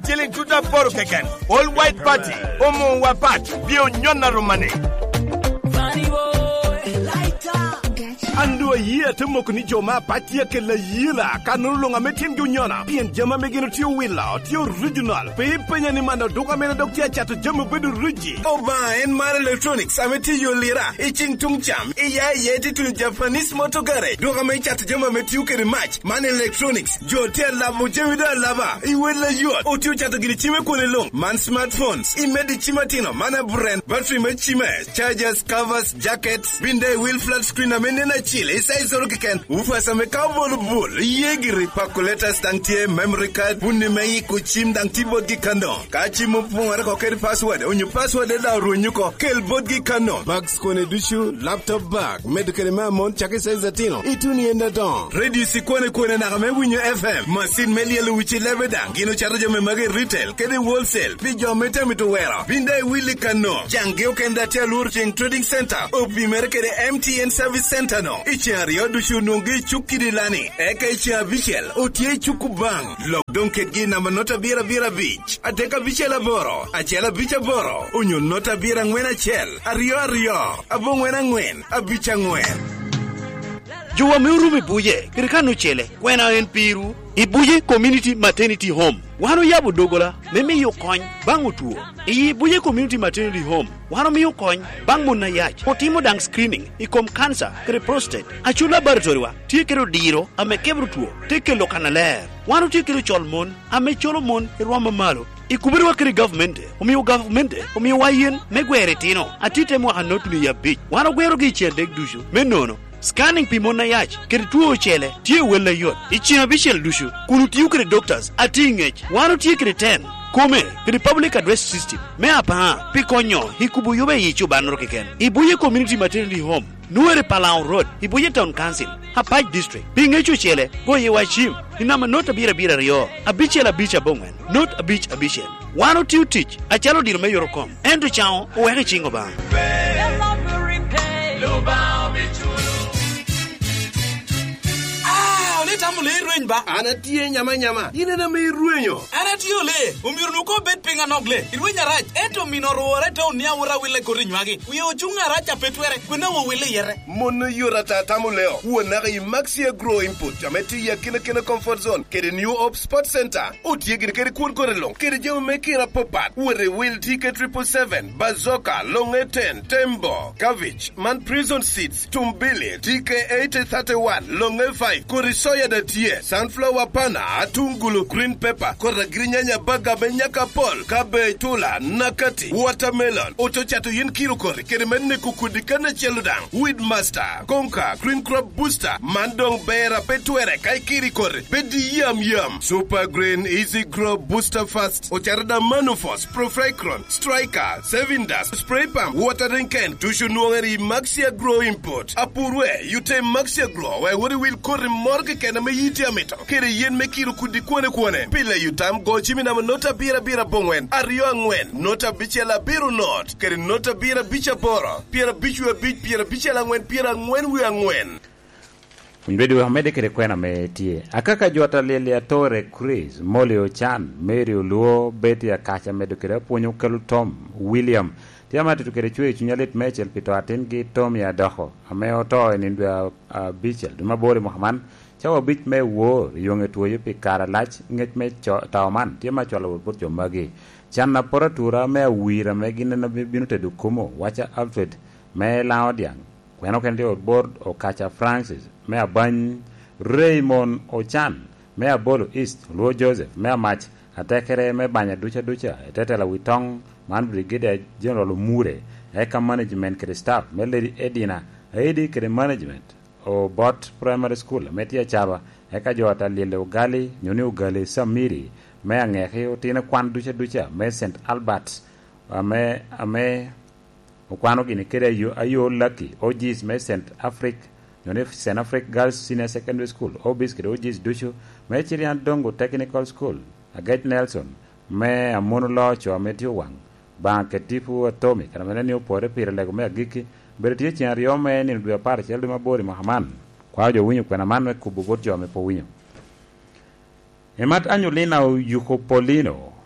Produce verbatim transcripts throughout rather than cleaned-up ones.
chilling tuta poro keken. All white party. Omo wa party. Bio nyona romane. Ando yia temo kuni joma patia ke la yila kanulu nga metin gunyona pien jama megino tio willa tio regional pe penya ni manda doka mena doktia chato jama bedu ruji oba en mar electronics ameti yo lira iching tungcham iya yeti tu Japanese motogare doka me chato jama metiu ke match man electronics jo tel la mujewida lava iwela yo otio chato gili chime kone long man smartphones imedi chimatino mana brand battery me chime chargers covers jackets binde wheel flat screen amene Chile sai zoro keken ufasa me kavolo bol yegiri pakuleta stangtie memory card bunni mai kuchim dang tibot gi kando kachi mo pungara ko ker password onyu password da runyuko kel bot gi kando bags kone dushu laptop bag medical mamon chake sai zatino ituni enda don radio sikone kone na me winyo fm machine melielo wichi lebedang gino charge me mage retail kede wholesale bijo mete mitowera binde willy kano jange okenda telur ching trading center obi merkede M T N service center no Ichari odushu nungi chukidi lani Eka ichia vichel Utie chukubang Lockdown kegi na manota bira bira beach Ateka vichela boro Achela bicha boro Unyu nota bira ngwena chel Ario ario Abo ngwena ngwen Abicha ngwen Juwa miurumi buye Kirikanu chele Kwena en piru Ibuye Community Maternity Home Wano yabu dogola Meme yu kony Bangu tuo Iyi Buye Community Maternity Home Wano miyu kony Bang muna yach Potimo dang screening Ikom cancer Kere prostate Achu laboratory wa Tie kero diro Ame kebru tuo Teke lo kanaler Wano tie kero chol mon Ame cholo mon Irwama malo Ikubiri wa kiri government Umiyu government Umiyu wayen Megwere tino Atite mwa hanotu ni ya bitch Wano gwero giche dek dushu Menono Scanning pimona yach kere tuo chele tie wela yot ichina bishel dushu kunu tiu kere doctors atingech wano tie kere ten kome kere public address system me apa pikonyo hikubu yobe yichu banro keken ibuye community maternity home nuere Palau road ibuye town council hapaj district pingechu chele goye wachim inama not abira bira rio abichela bicha bongwen not abich abichel wano tiu teach achalo diro me yorokom endo chao owe chingo bang Tamule rueny ba ana tie nyama nyama ine na me ruenyo ana tio le umiru nuko bet pinga nogle irwenya rach eto minoro to nia ura wile korinywagi uye ochunga racha petwere kwena wo wile yere mono yura ta tamuleo wona ga maxia grow input ameti ya kina kina comfort zone kede new op sport center otie gire kede kur korelong kede je mekira popat wore will ticket triple seven bazoka long ten tembo cabbage man prison seats tumbili T K eight thirty-one long five kurisoya da tie sunflower pana atungulu green pepper kora grinyanya baga benyaka pol kabe tula nakati watermelon otochato yin kilo kore kere menne kukudikana cheludang weed master konka green crop booster mandong bera petwere kai kiri kore bedi yam yam super green easy grow booster fast ocharada manufos profricron striker sevindas spray pump watering can tushu nuangeri maxia grow import apurwe yute maxia grow we wori will kore morgue kena me yiti amito kere yen me kilo kudi kone kone pile yutam go chimi na nota bira bira bongwen ario ngwen nota bichela biru not kere nota bira bicha boro pira bichu bich pira bichela ngwen pira ngwen wi ngwen Unbedi wa hamede kere kwena me tie akaka jota lele ya tore Chris Molio Chan Mary Luo Betty ya kacha medo kere ponyo kelu Tom William tiama tu kere chwe chunyalet Mechel pito atin gi Tom ya daho ame oto enindu ya uh, bichel duma bori Muhammad chawa bich me wo yonge tuwe pi kara lach nget me tauman tiama chola wot jo magi chan na poratura me wira me gine na binute du kumo wacha Alfred me laodiang kweno kende od board o kacha Francis me abany Raymond Ochan me abolo East Luo Joseph me amach atekere me banya ducha ducha etetela witong man brigadier general Mure eka management kere staff me lady Edina Edi kere management o bot primary school metia chaba eka jota lile ugali nyoni ugali Samiri me angeke otina kwan ducha ducha me Saint Albert ame ame okwano gini kere ayo ayo lucky ogis me Saint Africa nyoni Saint Africa Girls Senior Secondary School obis kere ogis ducho me Chirian Dongo Technical School Agat Nelson me amonulo cho metio wang banke tipu atomic kana mene ni opore pire lego me agiki beretie chiari ome ni dua par chelde mabori Muhammad kwa jo winyo kwena manwe kubugot jo me po winyo emat anyulina Yukopolino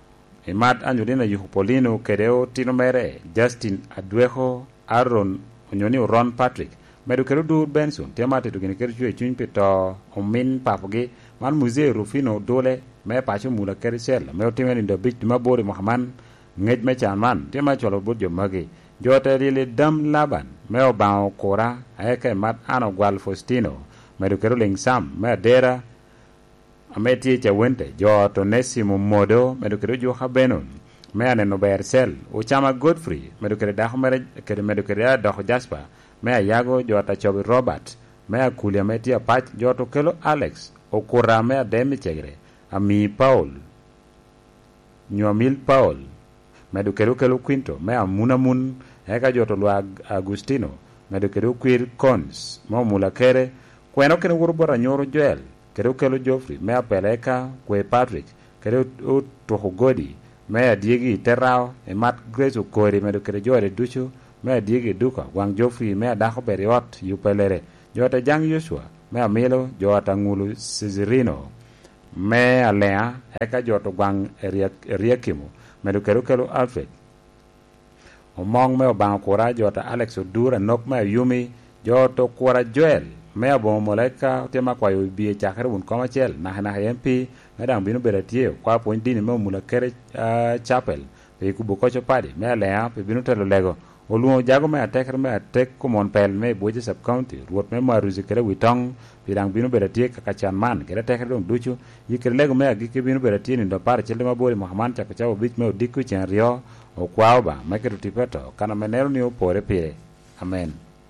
Imat Angelina Yupolino Kedeo Tino Mere Justin Adweho Aaron Onyoni Ron Patrick medo kero dur Benson tiamate to gene kero chwe chuny pito omin papogi man Musée Rufino Dole me pacho mula kero sel me otime ni do bit mabore Muhammad ngej me chaman tiama cholo budjo magi jote rile dam laban me obao kora ayeke mat ano gwal Faustino medo kero ling sam me dera ameti cha wente jo to Nesimo Modo medo kero jo habenon me aneno bersel o chama Godfrey medo kero daho mere kero medo kero daho Jasper me ayago jo ta chobi Robert me akulia meti apach jo to kelo Alex o kora me demi chegre ami Paul Nyomil Paul medo kero kelo Quinto me amuna mun eka jo to lwa Agustino medo kero quir Cons mo mula kere kweno kero wurbora nyoro Joel kero kelo Geoffrey me apeleka kwe Patrick kero to Hogodi me adiegi terrao e mat Grace okori medo kero jore ducho me adiegi duka wang Geoffrey me adako beriot yupelere jota jang Joshua me amilo jota ngulu Cesarino me alea eka joto gwang Eriakimo medo kero kelo Alfred omong me obang kora jota Alex Odura nok me Yumi joto kora Joel me abo moleka tema kwa yobie chakere un koma chel na na M P medang binu beratie kwa point dini me mula kere uh, chapel pe kubo kocho padi me lea pe binu telo lego oluo jago me atekre me atek kumon pel me boje sub county ruot me maruzi kere witong pirang binu beratie kakachan man kere tekre dong duchu yikere lego me agike binu beratie ni ndo pare chelde mabori Muhammad chakachawo bich me odiku chen rio o kwauba mekero tipeto kana menero ni opore pire amen.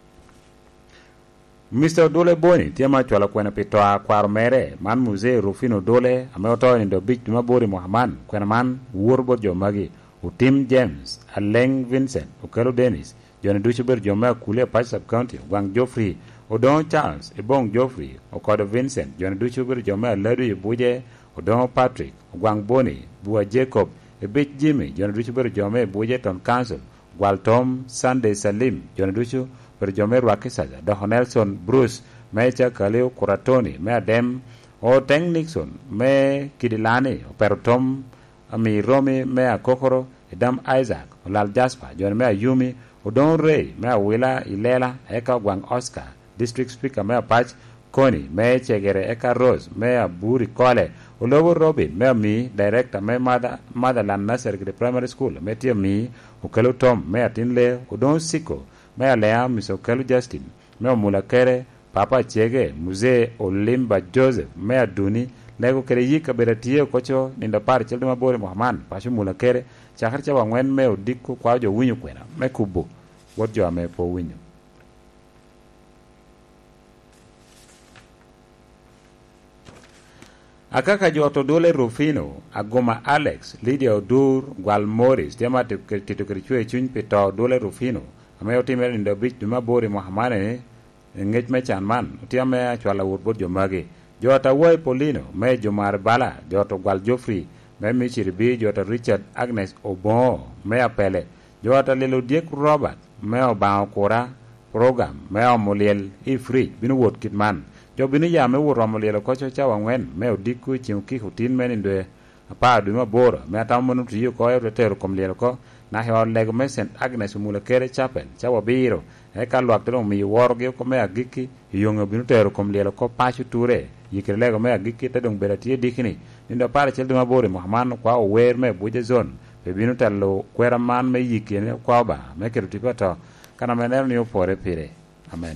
Mister Dole Boni tiama chwala kwena pitoa kwaro mere man Musée Rufino Dole ameotoa ni ndo bich mabori Muhammad kwena man wurbo jomagi utim James Aleng Vincent ukelo Dennis jone duchuber joma kule Patch Sub County wang Geoffrey Odon Charles ebong Geoffrey okodo Vincent jone duchuber joma ledu ibuje Odon Patrick wang Boni bua Jacob ebich Jimmy jone duchuber joma ibuje Tom Council gwal Tom Sunday Salim jone duchu per jome Rwakisaja do Nelson Bruce mecha kaleo Kuratoni me adem o Teng Nixon me Kidilani per Tom ami Romi me akokoro edam Isaac olal Jasper jone me Yumi Odon Ray me Willa Ilela eka gwang Oscar District Speaker me Patch Koni me Chegere eka Rose me Aburi Kole Olobo Robin me mi Director me Mother Motherland Nursery Primary School me tia mi ukelo Tom me atinle Odon Siko me alea miso kelu Justin me mula kere Papa Chege Musée Olimba Joseph me aduni lego kere yika beratie kocho ninda par chelde mabore Muhammad pashu mula kere chakar chawa ngwen me odiko kwa jo winyu kwena me kubu wotjo ame po winyu. Akaka joto Dole Rufino agoma Alex Lydia Odur Gwal Morris tiama titukerchwe chuny pito Dole Rufino ame otimere ndo bich duma bori Muhammad ngej me chan man tiame chwala wurbo jomagi jota woy Polino me jomar bala joto Gwal Geoffrey me michirbi jota Richard Agnes Obon me apele jota lelo Diek Robert me obao kora program me omoliel ifri binu wot kitman jo binu ya me wuro omoliel kocho chawa ngwen me odiku chiuki hutin me ndwe apa duma bora me atamonu tiyo ko e retero komliel ko na hewa lego me Saint Agnes mula kere chapel chawa biro eka luak tero mi worgi ko me agiki yongo binu tero komliel ko pachu ture yikere lego me agiki tedong beratie dikini nindo pare chelde mabore Muhammad kwa ower me buje zone pe binu telo kwera man me yikene kwa ba me kero tipato kana menero ni opore pire amen.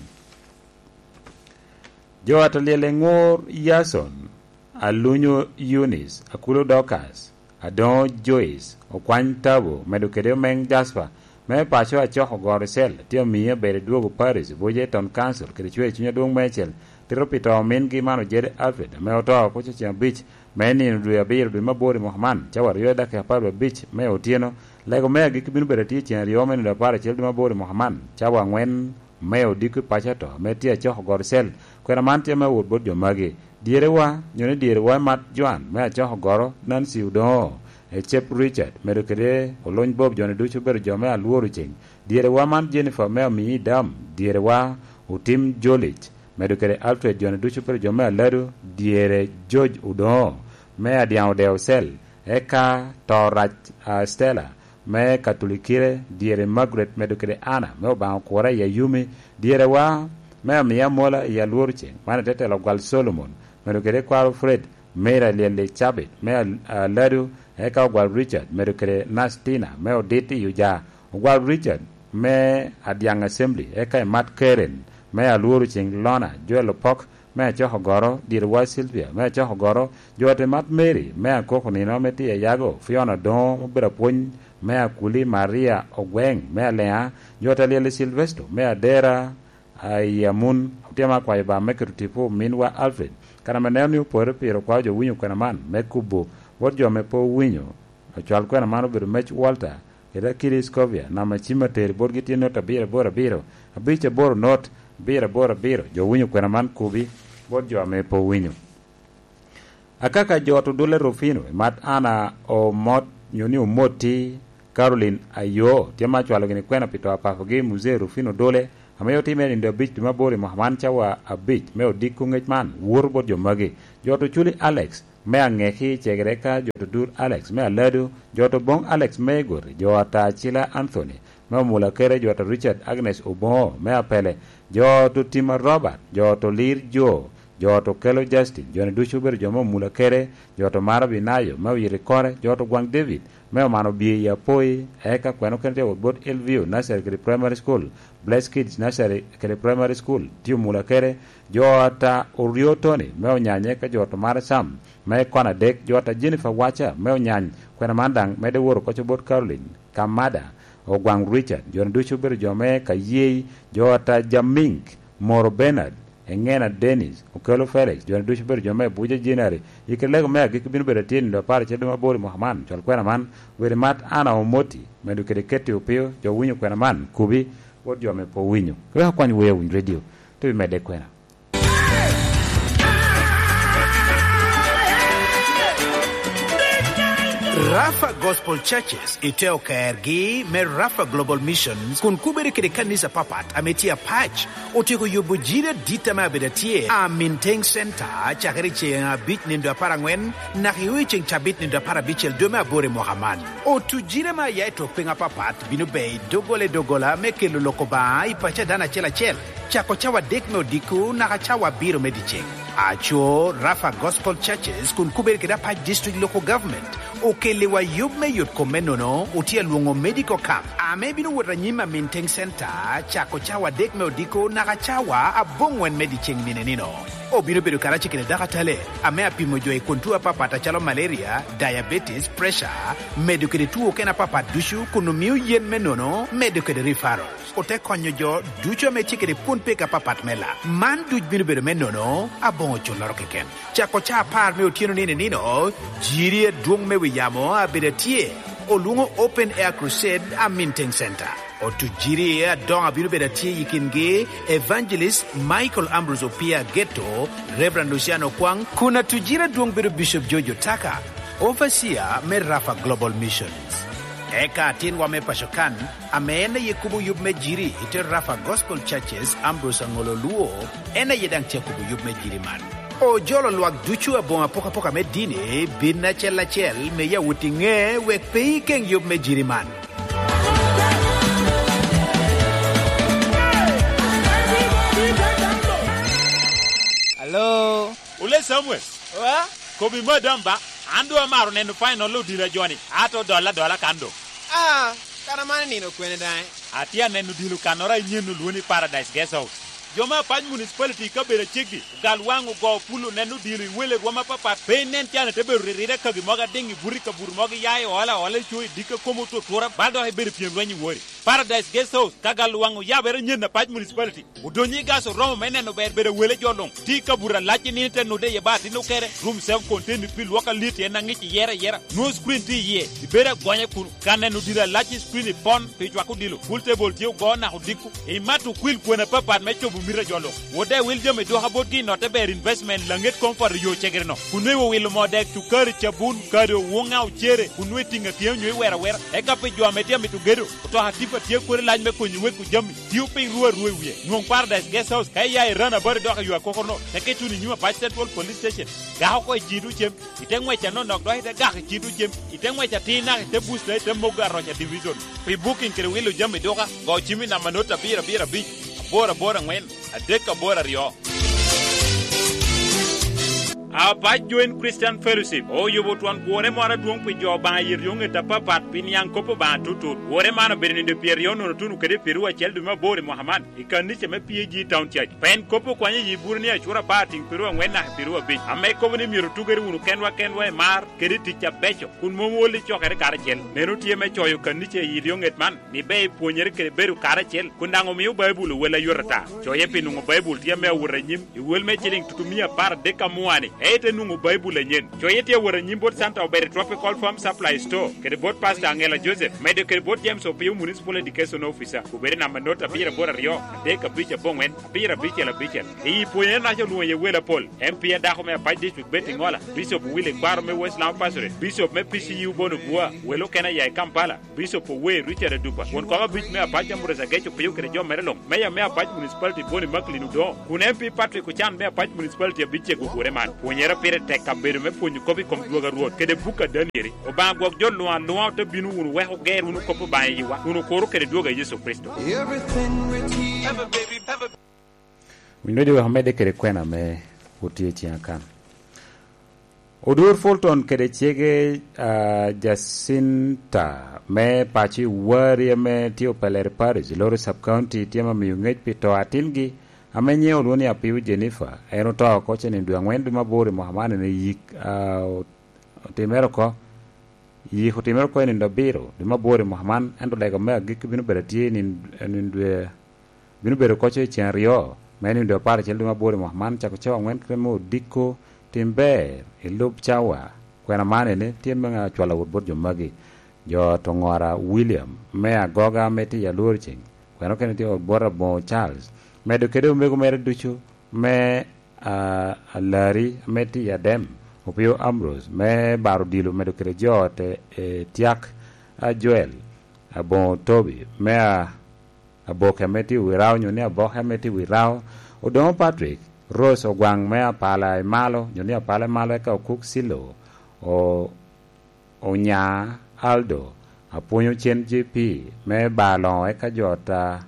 Jo ataliele ngor Yason Alunyo Eunice Akulo Dokas Adon Joyce Okwany Tabo medo kede meng Jasper me pacho acho gorisel tio miye bere duogo Paris boje ton council kede chwe chunya dong mechel tiro pito min gi mano jede Alfred me oto ko chichen beach me ni ndu ya bir du mabori Muhammad chawar yoda ke parwa beach me otieno lego me gi kibinu bere ti chen rio men da pare chel du mabori Muhammad chawa ngwen me odiku pachato me ti acho gorisel kwera man te me wud bod jomagi diere wa nyone diere wa mat Joan me acho goro Nancy Udo e chep Richard medo kede olony Bob jone duchu ber jome aluoru ching diere wa man Jennifer me mi dam diere wa utim Jolich medo kede Alfred jone duchu ber jome aladu diere George Udo me adiao deo sel eka to rach uh, Stella me katolikire diere Margaret medukire Ana me ba kora ya Yumi diere wa me miya mola ya lurche mana tete lo gwal Solomon medukire kwa Fred mera lele Chabit me uh, ladu eka gwal Richard medukire Nastina me oditi yuja gwal Richard me adiang assembly eka Matt Karen me alurche Lona Joel Pok me choho goro diere wa Sylvia me choho goro jote Matt Mary me koko ni no meti yago Fiona Don bera pon mea kuli Maria Ogweng mea lea jota lele Silvestro mea dera ayamun tema kwa iba mekirutipo minwa Alfred kana manenu pore pero kwa jo winyo kana man mekubo wodjo mepo winyo achal kwa na mano biru mech Walter eda kiri Scovia na machima teri borgiti nota bira bora biro abiche boro not bira bora biro jo winyo kwa na man kubi wodjo mepo winyo akaka joto dole Rufino mat ana o mot nyoni umoti Caroline Ayo tiama chwalo gini kwena pito apafogi muzee Rufino dole amayo time ndio bich mabori Muhammad chawa abich meo diku ngechman wurbo jomagi joto chuli Alex mea ngeki chegereka joto dur Alex mea ladu joto bong Alex Megor joto Chila Anthony mea mula kere joto Richard Agnes Obo mea pele joto Tima Robert joto Lir Joe joto Kelo Justin jone duchuber jomo mula kere joto Mara Binayo mea yirikore joto Gwang David meo mano bi ya poi eka kweno kente wot Elvio Nursery Kere Primary School Bless Kids Nursery Kere Primary School tiu mula kere jota Urio Tony meo nyanye ka jota Mara Sam me kona dek jota Jennifer Wacha meo nyany kwena mandang mede woro kocho bot Caroline Kamada Ogwang Richard jone duchuber jome ka yei jota Jamink Moro Bernard Engena Dennis Okelo Felix jone duchuber jome buja jinari ikelego me gikbinu beretin do par chedo mabori Muhammad chal kwena man were mat ana omoti medu kede kete opio jo winyo kwena man kubi wod jome po winyo kwa kwany we win radio to mede kwena Rafa Gospel Churches iteo kaergi me Rafa Global Missions kun kubere kede kanisa papat ametia patch otiko yobo jira dita mabedatie a Minteng Center chakari chenga bit nindo parangwen na hiwi cheng chabit nindo para bichel dome abore Mohaman o tujira ma yaito penga papat binu bay dogole dogola mekelo lokoba ipacha dana chela chel chako chawa dek no diku na chawa biro medicheng acho Rafa Gospel Churches kun kubere kede patch district local government okelewa yubme yut komenono utia luongo medical camp ame binu watanyima Minteng Center chako chawa dek me odiko nakachawa abongwen medicheng ninenino o binu bedu karachi kene dakatale ame apimo joe kontua papa chalo malaria diabetes pressure medukede tuo kena papa dushu kunumiu yen menono medukede referrals ote konyo jo ducho me chikede punpe ka papat mela man duj binu bedu menono abongo chularo keken chako cha par me otieno ninenino jiri duong me yamo abedatie olungo open air crusade a Minteng Center o tujiri ya donga biru bedatie yikinge evangelist Michael Ambrose Opia Ghetto Reverend Luciano Kwang kuna tujira duong biru Bishop Jojo Taka overseer me Rafa Global Missions eka tin wame pashokan ameenda yekubu yub me jiri ite Rafa Gospel Churches Ambrose Angolo Luo ena yedang chekubu yub me jiri man o jolo luak duchu abonga poka poka me dine binna chela chel me ya wutinge wek pei keng yub me jiriman. Hello. Ule Samuel. Wa? Kobi madamba ando amaro nenu final lo dira Johnny ato dola dola kando. Ah, kana mane nino kwene dai. Atia nenu dilu kanora nyenu luoni Paradise Guest House. Joma paj municipality ka bere cheki gal wangu go pulu nenu diri wele goma papa penen tiana te bere rire ka gi moga dengi buri ka bur moga yaay wala wala chuy dika komo to tora baldo he bere piem wani wori Paradise Guest House ka gal wangu ya bere nyen paj municipality udonyi gaso romo meneno bere bere wele jolong ti ka bura lachi ni te no de yebati no kere room seven contain pil waka lit en ngi ci yera yera no screen ti ye di bere gonya kun kanenu dira lachi screen pon pe jwa ko dilo full table ti go na ko dikku e matu kwil pona papa me chobu mira jolo wode wil jome do haboti no te ber investment langet comfort yo chegerno kunwe wil mode tu kar chabun karo wonga uchere kunwe tinga tienyo wera wera e kape jo amete mitu gero to hatipa ba tie kore laj me ko nyiwe ku jami tiu pin ruwa ruwe wiye ngong Paradise Guest House kai ya rana bar do ka yu ko kono te ke tuni nyuma pa Central Police Station ga ko jidu chem itengwe cha no nok do ite ga jidu chem itengwe cha tina te bus le te moga ro cha division pi booking kere wilo jami do ka go chimi na manota bira bira bi bora bora ngwen adeka bora rio a ba join Christian Fellowship o yobo tuan kuore mara duong pi jo ba yir yonge tapa pat pin yang kopo ba tutu kuore mana berin de perion no tunu kede peru a chel duma bore Muhammad ikandi cheme P G town church pen kopo kwanye yibur ni achura pating peru ngwena peru bi ame ko ni miru tugere unu kenwa kenwa mar kede ticha becho kun momoli chokere kara chel nenu tie me choyo kandi che yir yonge man ni be puonyer kede beru kara chel kundango mi bible wela yorata choye pinu bible tie me wuranyim iwel me chiling tutumia par deka muani ete nungu bible nyen choyete wora nyimbot Santa Obere Tropical Farm Supply Store kede bot pastor Angela Joseph mede kede bot James Opiu Municipal Education Officer kubere na manota pira bora rio de ka bicha bongwen pira bicha la bicha e poye na jo luye wela Paul M P da ko me pa district betting wala Bishop Willie Bar me Westland Pastor Bishop me P C U bono bua welo kena ya Kampala Bishop we Richard Dupa won ko bit me pa jamure za gecho piu kede jo merelong me ya me pa municipality boni makli nu do kun M P Patrick Chan me pa municipality biche gugure man nyera pere tek kabere me ponyu ko bi kom duoga ruot kede buka danieri o ba gok jo loan loan to binu wonu we ho ger wonu ko ba yi wa wonu ko ru kede duoga Yesu Kristo winodi wa hamede kede kwena me utie chiakan odur Fulton kede chege uh, Jacinta me pachi wari me tio peler Paris loro sub county tiama mi ngej pito atingi amenye olwoni apiu Jennifer eno to ko cheni ndu angwen ma bore Muhammad ne yik uh, timero ko yi hotimero ko ni ndabiro de ma bore Muhammad endo lega me gik binu beratie ni ni ndu binu bero ko che chen rio meni ndo par chel ma bore Muhammad cha ko che angwen kremo diko timbe ilup chawa kwena mane ne tiembe nga chwala wot jo magi jo to ngora William me agoga meti ya lurching kwena ken ti bora bo Charles medo kede umego mere duchu me uh, alari meti ya dem opio Ambrose me baro dilo medo kede jote e, tiak a Joel a bon Toby me a, a boke meti wirao nyoni a boke meti wirao odon Patrick Rose ogwang me a pala e malo nyoni a pala e malo eka okuk silo o onya Aldo a punyo chen G P me balon eka jota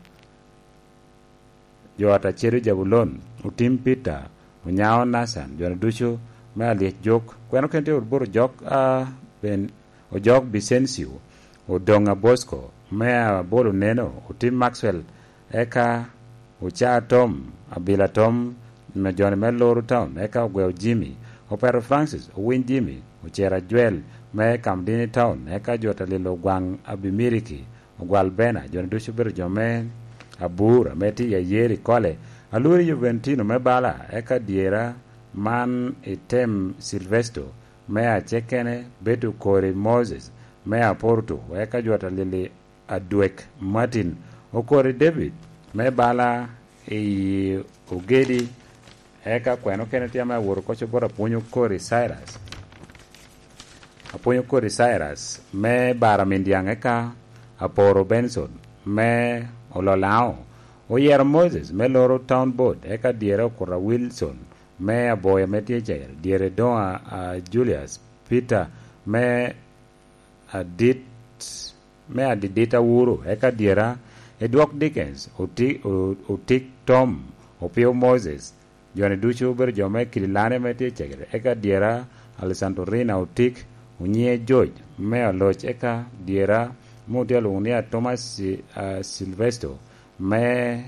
jota cheru Jabulon utim Peter unyao Nasan jona ducho me ali jok kweno kente urburu jok a uh, ben o jok Bicencio o donga Bosco me a bolu neno utim Maxwell eka ucha Tom abila Tom me jona me loru town eka ugweo Jimmy o pero Francis o win Jimmy o chera Joel me Kamdini town eka jota lilo gwang abimiriki o gwal bena jona ducho biru jome abura meti ya yeri kole aluri Juventino me bala eka diera man item Silvestro me a chekene betu kore Moses me a Porto eka jota lili adwek Martin o kore David me bala e ogedi eka kweno kene tiama woro kocho bora punyo kore Cyrus apunyo kore Cyrus me bara mindiang eka aporo Benson me ololao oyer Moses me loro town board eka diere okura Wilson me aboya metie chair diere doa uh, Julius Peter me adit me adidita wuro eka diera Edward Dickens otik otik Tom opio Moses jone ducho ber jome kilane metie chair eka diera Alessandro Rina otik unye George me aloch eka diera Motel unia Thomas uh, Silvestro me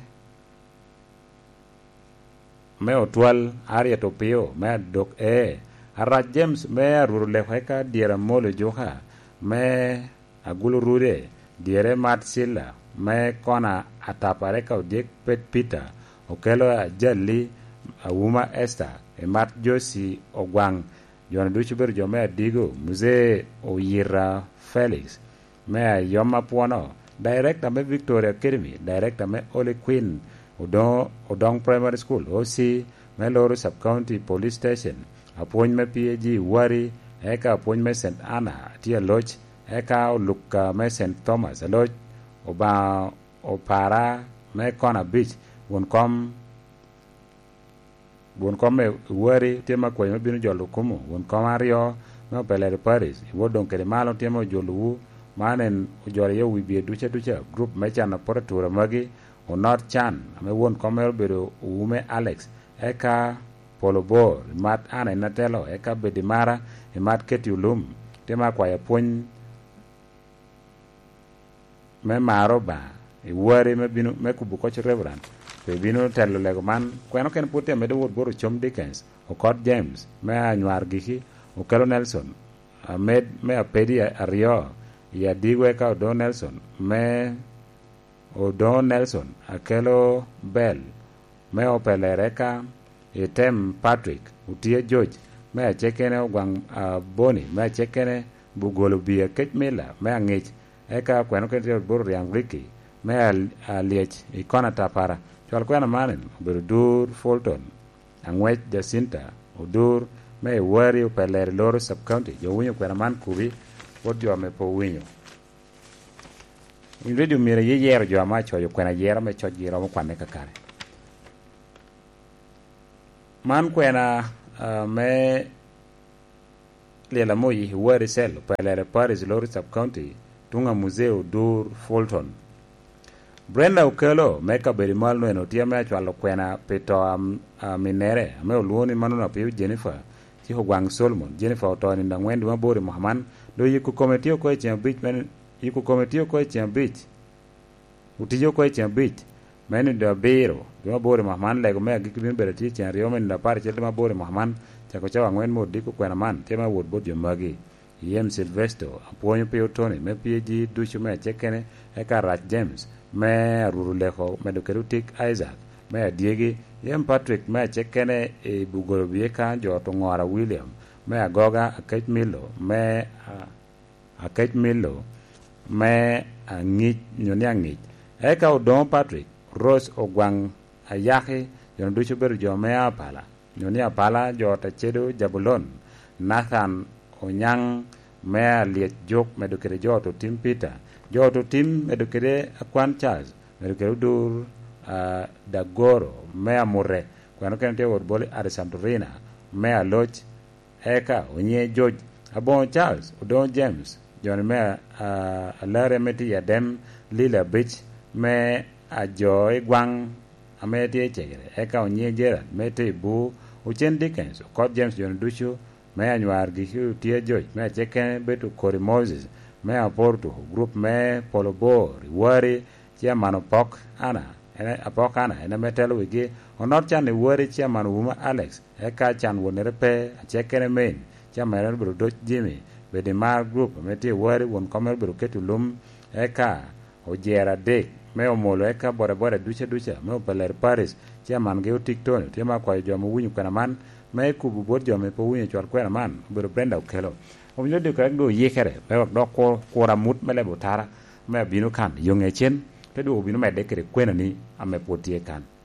me otwal aria topio me dok e ara James me arule heka diera mole joha me agulu rude diere Matsila me kona atapare ka dik pet Peter okelo ajali awuma Esther e Mat Josi ogwang jona duchu ber jome digo muze oyira Felix me yoma puano director me Victoria Academy director me Ole Queen Odong Odong Primary School O C me Loro Sub County Police Station appoint me P A G Wari eka appoint me Saint Anna tia lodge eka luka me Saint Thomas lodge oba opara me kona beach won kom won kom e wari tema ko bino jolo kumo won kom ario no pelere Paris wodon kede malo tema jolo manen ujore yo wibi duche duche group mecha na poratura magi o not chan ame won komer bedo ume Alex eka polobor mat ana natelo eka bedimara e mat ketulum tema kwa ya pon me maroba e wore me binu me kubu ko reverend pe binu telo lego man kweno ken putte me do wor boro chom Dickens o Cod James me anwar giki o Kelo Nelson Ahmed me apedi ario ya digwe ka Don Nelson me o Don Nelson akelo Bell me opelereka etem Patrick utie George me achekene ogwang uh, Boni me achekene bugolo bia Kate Miller me angich eka kweno kente boro yang Ricky me aliech ikona tapara chwal kwena manen obedo dur Fulton angwech Jacinta odur me wari upeler loro sub county jo winyo kwena man kubi wod jo me po winyo in radio mire ye yero jo ma choyo kwena yero me choj yero mo kwane kakare man kwena uh, me lela moyi wari sel upeler Paris loro sub county tunga museo dur Fulton Brenda Ukelo meka beri mal no enotia me chwalo kwena pito um, uh, minere ame oluoni manu na piu Jennifer ti Hogwang Solomon Jennifer otoni nda ngwendi mabori Muhammad do yiku kometio ko echen beach men yiku kometio ko echen beach utijo ko echen beach men do biro mabori Muhammad lego me gikibin berati chen rio men da par chete mabori Muhammad chako chawa ngwen modi ku kwena man tema wod bodjo magi Yem Silvesto aponyo pio Tony me pieji duchu me chekene eka Rach James me ruru leko me dokerutik Isaac me adiegi Yem Patrick me chekene e bugoro bieka jo to ngora William me agoga Akech Milo me Akech Milo me angich nyoni angich eka Odon Patrick Rose Ogwang Ayaki yon duchu beru jo me apala nyoni apala jo ta chedo Jabulon Nathan Onyang me liet jok me dokere jo to Tim Peter jo to Tim me dokere Akwan Charles me dokere dur uh, Dagoro me amure kwano kente wod bole Arisantorina me aloch eka onye George abon Charles Odon James jon me uh, alare meti yadem Lila Beach me ajoy gwang ameti echegere eka onye Gerard meti bu Uchen Dickens Cod James jon duchu me anwar gi tie George me cheken betu Cory Moses me aporto group me polobor wari chairman pok ana ene apok ana ene metelo wigi onot chan wari chairman wuma Alex e ka chan wonere pe cheken men chairman bro do Jimmy bede mar group me tie wari won komer bro ketulum e ka ojera de me omolo e ka bore bore duche duche me peler Paris chairman ge TikTok tema kwa jomo winyu kana man me kubu bod jo me po winyo chwal kwena man bero Brenda Ukelo o winyo de krak do yekere be wak do ko kora mut mele botara me bino kan yonge chen te do bino me de kere kwena ni ame potie kan